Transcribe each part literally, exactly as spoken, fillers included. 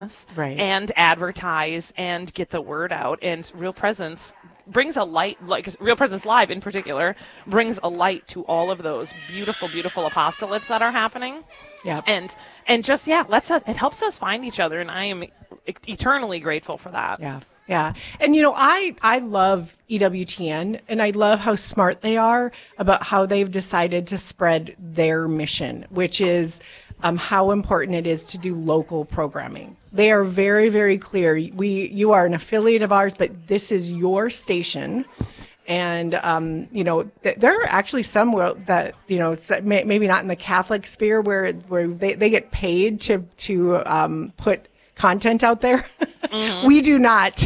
Right. and advertise and get the word out. And Real Presence brings a light, like Real Presence Live in particular, brings a light to all of those beautiful, beautiful apostolates that are happening. Yeah. And and just yeah, lets us it helps us find each other, and I am e- eternally grateful for that. Yeah. Yeah. And, you know, I, I love E W T N, and I love how smart they are about how they've decided to spread their mission, which is um, how important it is to do local programming. They are very, very clear. We, you are an affiliate of ours, but this is your station. And, um, you know, th- there are actually some where that, you know, it's may- maybe not in the Catholic sphere where, where they, they get paid to, to um, put content out there. Mm-hmm. We do not.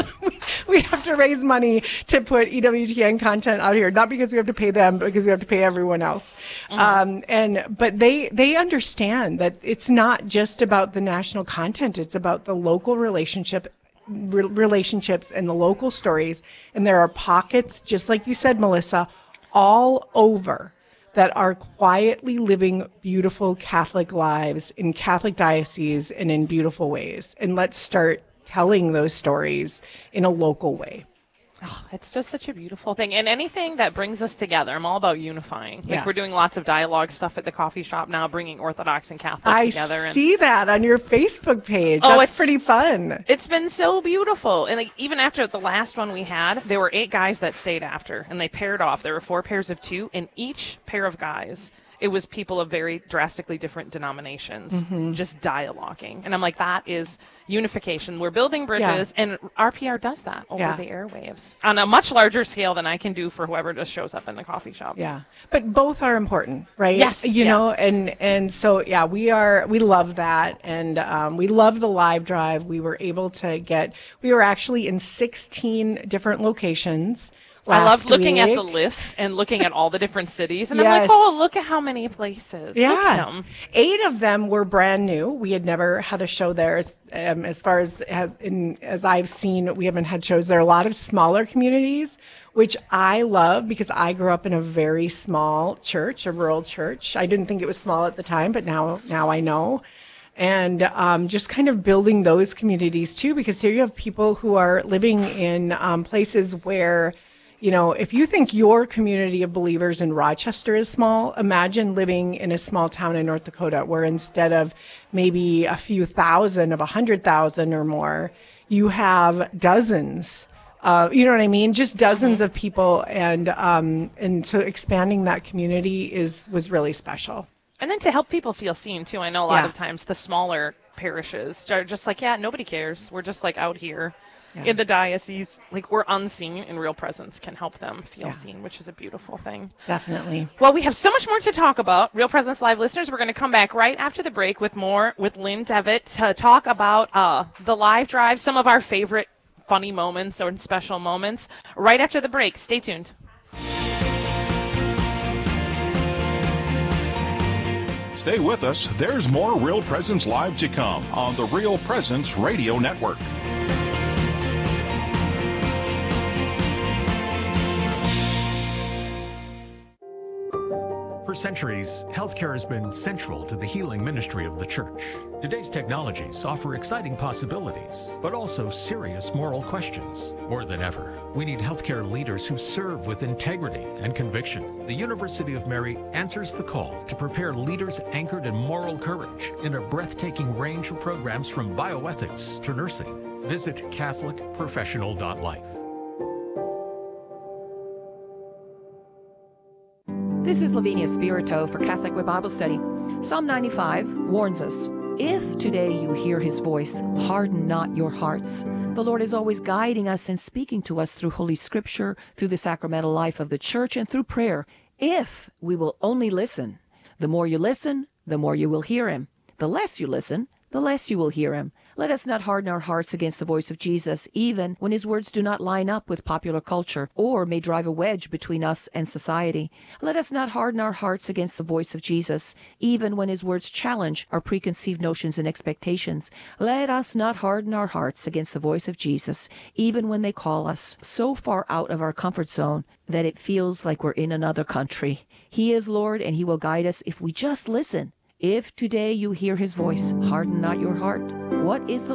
We have to raise money to put E W T N content out here, not because we have to pay them, but because we have to pay everyone else. Mm-hmm. Um, and but they they understand that it's not just about the national content; it's about the local relationship. Re- relationships and the local stories. And there are pockets, just like you said, Melissa, all over that are quietly living beautiful Catholic lives in Catholic dioceses and in beautiful ways. And let's start telling those stories in a local way. Oh, it's just such a beautiful thing. And anything that brings us together, I'm all about unifying. Like Yes. we're doing lots of dialogue stuff at the coffee shop now, bringing Orthodox and Catholic I together. I see that on your Facebook page. Oh, That's it's pretty fun. It's been so beautiful. And like even after the last one we had, there were eight guys that stayed after, and they paired off. There were four pairs of two, and each pair of guys, it was people of very drastically different denominations, mm-hmm. just dialoguing. And I'm like, that is unification. We're building bridges, yeah. and R P R does that over yeah. the airwaves on a much larger scale than I can do for whoever just shows up in the coffee shop. Yeah. But both are important, right? Yes. You yes. know, and, and so, yeah, we are, we love that. And um, we love the live drive. We were able to get, we were actually in sixteen different locations. I love looking week. at the list and looking at all the different cities. And yes. I'm like, oh, look at how many places. Yeah. Look at them. Eight of them were brand new. We had never had a show there. Um, as far as, as, in, as I've seen, we haven't had shows. There are a lot of smaller communities, which I love because I grew up in a very small church, a rural church. I didn't think it was small at the time, but now, now I know. And um, just kind of building those communities too, because here you have people who are living in um, places where, you know, if you think your community of believers in Rochester is small, imagine living in a small town in North Dakota where instead of maybe a few thousand of a hundred thousand or more, you have dozens. Uh, you know what I mean? Just dozens mm-hmm. of people, and um, and so expanding that community is was really special. And then to help people feel seen too. I know a lot yeah. of times the smaller parishes are just like, yeah, nobody cares. We're just like out here. Yeah. In the diocese, like we're unseen, and Real Presence can help them feel yeah. seen, which is a beautiful thing. Definitely. Well, we have so much more to talk about. Real Presence Live listeners, we're going to come back right after the break with more with Lynn Devitt to talk about uh, the live drive, some of our favorite funny moments or special moments. Right after the break. Stay tuned. Stay with us. There's more Real Presence Live to come on the Real Presence Radio Network. For centuries, healthcare has been central to the healing ministry of the church. Today's technologies offer exciting possibilities, but also serious moral questions. More than ever, we need healthcare leaders who serve with integrity and conviction. The University of Mary answers the call to prepare leaders anchored in moral courage in a breathtaking range of programs from bioethics to nursing. Visit catholic professional dot life. This is Lavinia Spirito for Catholic Way Bible Study. Psalm ninety-five warns us, if today you hear his voice, harden not your hearts. The Lord is always guiding us and speaking to us through Holy Scripture, through the sacramental life of the church, and through prayer, if we will only listen. The more you listen, the more you will hear him. The less you listen, the less you will hear him. Let us not harden our hearts against the voice of Jesus, even when his words do not line up with popular culture or may drive a wedge between us and society. Let us not harden our hearts against the voice of Jesus, even when his words challenge our preconceived notions and expectations. Let us not harden our hearts against the voice of Jesus, even when they call us so far out of our comfort zone that it feels like we're in another country. He is Lord, and he will guide us if we just listen. If today you hear his voice, harden not your heart. What is the